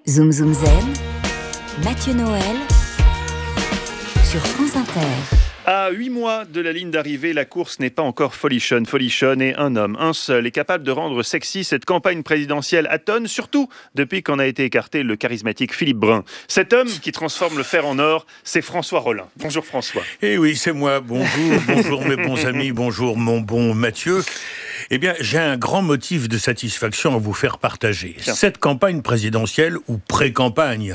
Zoom Zoom Zen, Mathieu Noël sur France Inter. À 8 mois de la ligne d'arrivée, la course n'est pas encore folichonne. Folichonne est un homme, un seul, est capable de rendre sexy cette campagne présidentielle à tonnes, surtout depuis qu'en a été écarté le charismatique Philippe Brun. Cet homme qui transforme le fer en or, c'est François Rollin. Bonjour François. Eh oui, c'est moi. Bonjour mes bons amis, bonjour mon bon Mathieu. Eh bien, j'ai un grand motif de satisfaction à vous faire partager. Tiens. Cette campagne présidentielle, ou pré-campagne,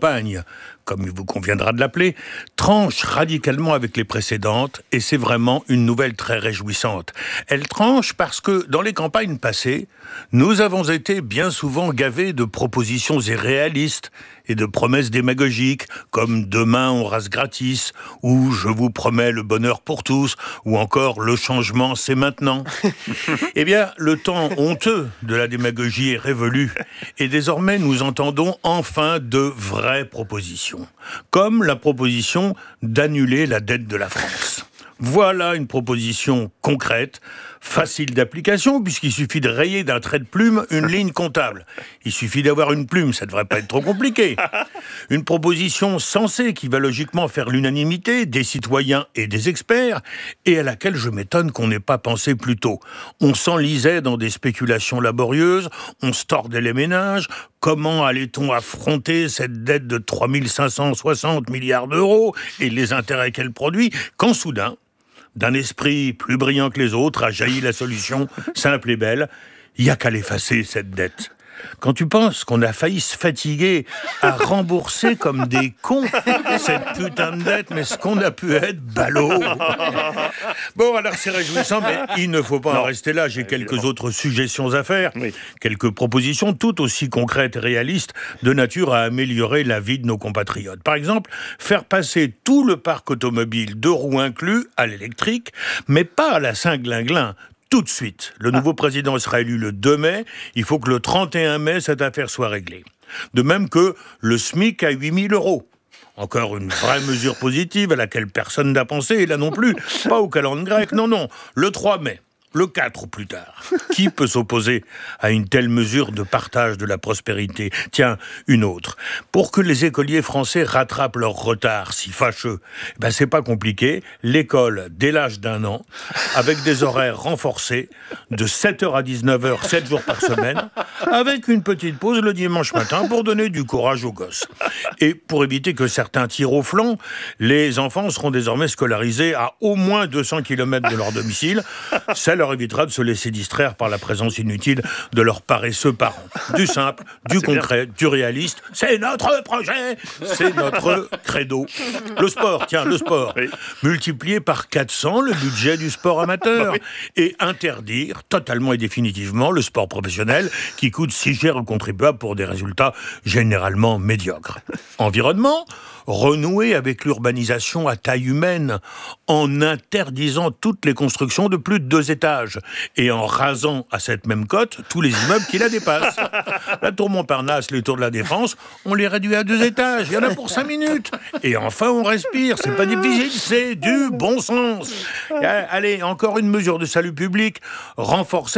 comme il vous conviendra de l'appeler, tranche radicalement avec les précédentes, et c'est vraiment une nouvelle très réjouissante. Elle tranche parce que, dans les campagnes passées, nous avons été bien souvent gavés de propositions irréalistes et de promesses démagogiques, comme « demain on rase gratis » ou « je vous promets le bonheur pour tous » ou encore « le changement c'est maintenant ». Eh bien, le temps honteux de la démagogie est révolu, et désormais nous entendons enfin de vraies propositions, comme la proposition d'annuler la dette de la France. Voilà une proposition concrète, facile d'application, puisqu'il suffit de rayer d'un trait de plume une ligne comptable. Il suffit d'avoir une plume, ça ne devrait pas être trop compliqué. Une proposition sensée qui va logiquement faire l'unanimité des citoyens et des experts, et à laquelle je m'étonne qu'on n'ait pas pensé plus tôt. On s'enlisait dans des spéculations laborieuses, on se tordait les ménages. Comment allait-on affronter cette dette de 3 560 milliards d'euros et les intérêts qu'elle produit, quand soudain, d'un esprit plus brillant que les autres, a jailli la solution, simple et belle, il n'y a qu'à l'effacer, cette dette. Quand tu penses qu'on a failli se fatiguer à rembourser comme des cons cette putain de dette, mais ce qu'on a pu être ballot. Bon, alors c'est réjouissant, mais il ne faut pas en rester là. J'ai quelques autres suggestions à faire, quelques propositions tout aussi concrètes et réalistes, de nature à améliorer la vie de nos compatriotes. Par exemple, faire passer tout le parc automobile, 2 roues inclus, à l'électrique, mais pas à la Saint-Glinglin. Tout de suite. Le nouveau président sera élu le 2 mai. Il faut que le 31 mai, cette affaire soit réglée. De même que le SMIC à 8 000 euros. Encore une vraie mesure positive à laquelle personne n'a pensé, et là non plus. Pas au calendrier grec, non. Le 3 mai. Le 4 ou plus tard. Qui peut s'opposer à une telle mesure de partage de la prospérité ? Tiens, une autre. Pour que les écoliers français rattrapent leur retard si fâcheux, c'est pas compliqué. L'école, dès l'âge d'1 an, avec des horaires renforcés, de 7h à 19h, 7 jours par semaine, avec une petite pause le dimanche matin pour donner du courage aux gosses. Et pour éviter que certains tirent au flanc, les enfants seront désormais scolarisés à au moins 200 km de leur domicile. Ça leur évitera de se laisser distraire par la présence inutile de leurs paresseux parents. Du simple, du concret, du réaliste, c'est notre projet, c'est notre credo. Le sport, multiplier par 400 le budget du sport amateur, et interdire totalement et définitivement le sport professionnel qui coûte si cher aux contribuables pour des résultats généralement médiocres. Environnement, renouer avec l'urbanisation à taille humaine en interdisant toutes les constructions de plus de 2 étages et en rasant à cette même cote tous les immeubles qui la dépassent. La tour Montparnasse, les tours de la Défense, on les réduit à 2 étages, il y en a pour 5 minutes. Et enfin on respire, c'est pas difficile, c'est du bon sens. Allez, encore une mesure de salut public, renforcer